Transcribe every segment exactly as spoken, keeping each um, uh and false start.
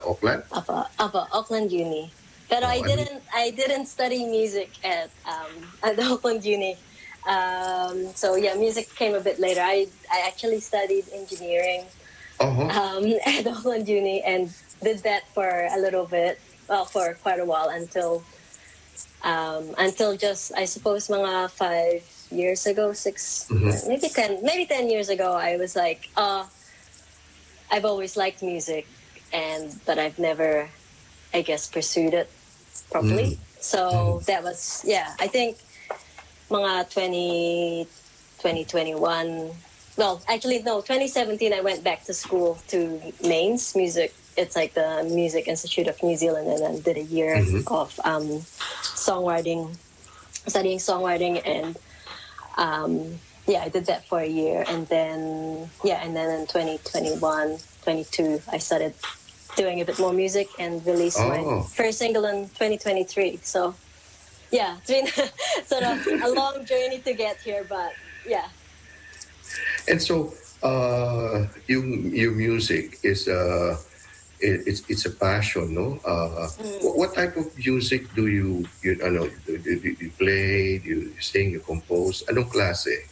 Auckland? Apa, apa, Auckland Uni. But Oh, I ano? didn't I didn't study music at um, at the Auckland Uni. Um, so yeah, music came a bit later. I I actually studied engineering Oh, um, at Auckland Uni and did that for a little bit, well, for quite a while until um, until just I suppose mga five years ago, six, mhm. maybe ten, maybe ten years ago. I was like, uh, I've always liked music, and but I've never, I guess, pursued it Mm. properly. So that was, yeah, I think mga twenty, twenty twenty-one. Well, actually, no, twenty seventeen, I went back to school to Mains Music. It's like the Music Institute of New Zealand, and then did a year Mhm. of um, songwriting, studying songwriting, and um, yeah, I did that for a year. And then, yeah, and then in twenty twenty-one, twenty-two, I started doing a bit more music and released my Oh. first single in twenty twenty-three. So, yeah, it's been sort of a long journey to get here, but yeah. And so, uh, yung your music is uh, it, it's it's a passion, no? Uh, what, what type of music do you you ano do, do, do you play? Do you sing? You compose? Anong klase?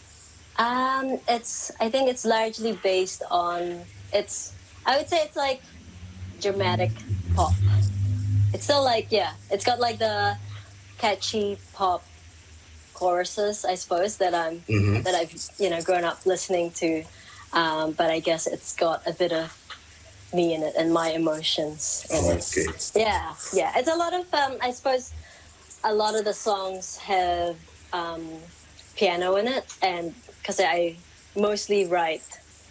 Um, it's, I think it's largely based on, it's, I would say it's like dramatic pop. It's still like, yeah, it's got like the catchy pop choruses, I suppose, that I'm Mhm. that I've you know grown up listening to. Um, but I guess it's got a bit of me in it and my emotions in it. Okay. Yeah, yeah. It's a lot of um, I suppose a lot of the songs have um, piano in it, and because I mostly write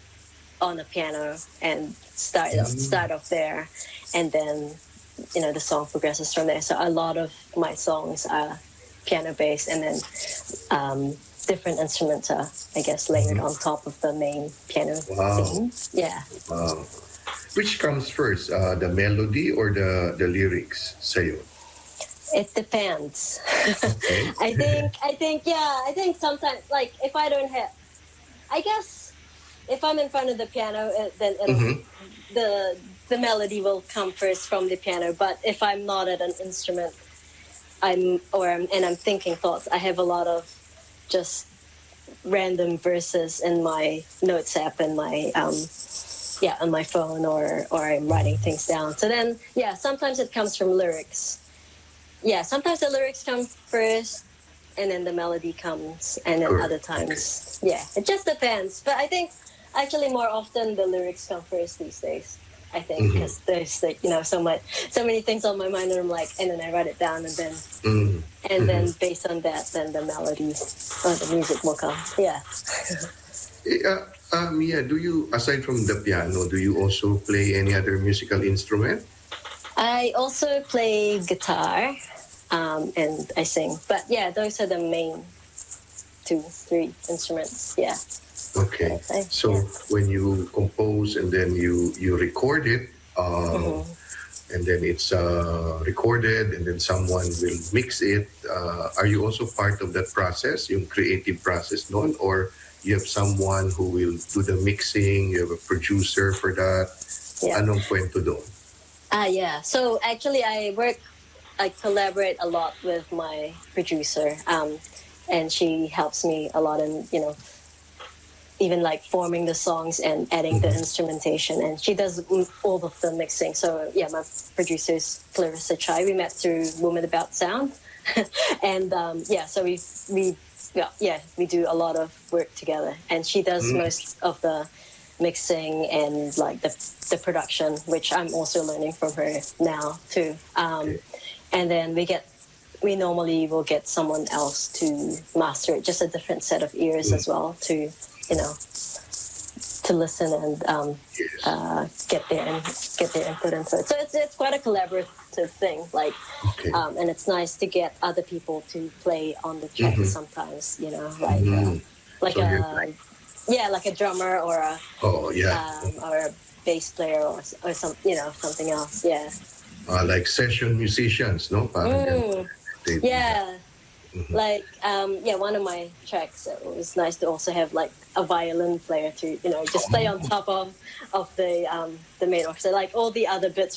on the piano and start start off there, and then you know the song progresses from there. So a lot of my songs are piano based, and then um, different instruments are, I guess, layered on top of the main piano Wow. theme. Yeah. Wow. Which comes first, uh, the melody or the the lyrics? Sa'yo. It depends. Okay. I think, I think, yeah, I think sometimes, like, if I don't have, I guess, if I'm in front of the piano, uh, then it'll, Mhm. the the melody will come first from the piano. But if I'm not at an instrument, I'm or I'm, and I'm thinking thoughts, I have a lot of just random verses in my notes app and my um, yeah on my phone, or or I'm writing things down. So then, yeah, sometimes it comes from lyrics. Yeah, sometimes the lyrics come first, and then the melody comes, and then Correct. other times, yeah, it just depends. But I think actually more often the lyrics come first these days. I think Mhm. because there's like you know so much, so many things on my mind, and I'm like, and then I write it down, and then Mm. and then based on that, then the melody or the music will come. Yeah. Eh, uh, uh, Mia, do you, aside from the piano, do you also play any other musical instrument? I also play guitar, um, and I sing. But yeah, those are the main two, three instruments. Yeah. Okay. I- So yeah. when you compose and then you you record it, uh, Mhm. and then it's uh, recorded, and then someone will mix it. Uh, are you also part of that process, yung creative process, non? Or you have someone who will do the mixing? You have a producer for that. Yeah. Anong kwento doon? Ah, yeah. So actually, I work, I collaborate a lot with my producer, um, and she helps me a lot in, you know, even like forming the songs and adding the instrumentation. And she does m- all of the mixing. So yeah, my producer is Clarissa Chai. We met through Women About Sound, and um, yeah, so we we yeah, yeah we do a lot of work together. And she does Mm. most of the mixing and like the the production, which I'm also learning from her now too. Um, and then we get we normally will get someone else to master it, just a different set of ears as well to you know to listen and um, uh, get their get their input into it. So it's it's quite a collaborative thing, like, Okay. um, and it's nice to get other people to play on the track Mhm. sometimes. You know, like Mhm. uh, like So you're a like- yeah, like a drummer or a Oh, yeah. um, or a bass player or or some you know something else. Yeah, Uh, like session musicians, no? Parang Mm. ganun. They- yeah, like um, yeah, one of my tracks. It was nice to also have like a violin player to you know just play on top of of the um, the main orchestra. Like all the other bits